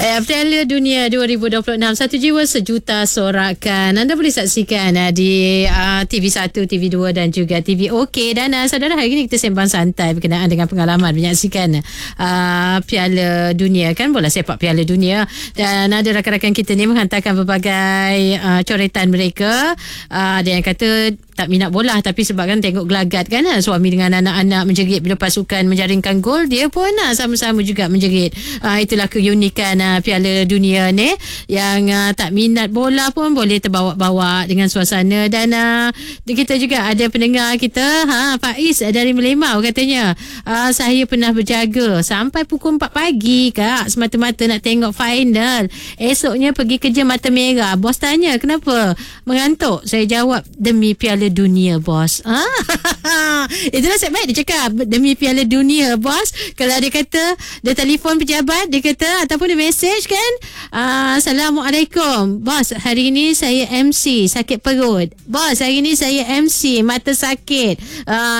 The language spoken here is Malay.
Piala Dunia 2026, satu jiwa sejuta sorakan. Anda boleh saksikan di TV1, TV2 dan juga TV OK. Dan saudara, hari ini kita sembang santai berkenaan dengan pengalaman menyaksikan Piala Dunia, kan, bola sepak Piala Dunia. Dan ada rakan-rakan kita ni menghantarkan berbagai coretan mereka. Ada yang kata tak minat bola, tapi sebabkan tengok gelagat, kan, suami dengan anak-anak menjerit bila pasukan menjaringkan gol, dia pun sama-sama juga menjerit. Itulah keunikan Piala Dunia ni, yang tak minat bola pun boleh terbawa-bawa dengan suasana. Dan kita juga ada pendengar kita, Faiz dari Melemau, katanya saya pernah berjaga sampai pukul 4 pagi, Kak, semata-mata nak tengok final. Esoknya pergi kerja mata merah. Bos tanya, kenapa mengantuk? Saya jawab, demi Piala Dunia, bos. Itulah sebab baik dia cakap, demi Piala Dunia, bos. Kalau dia kata dia telefon pejabat, dia kata, ataupun dia mesej, kan, Assalamualaikum, bos, hari ini saya MC sakit perut. Bos, hari ini saya MC mata sakit.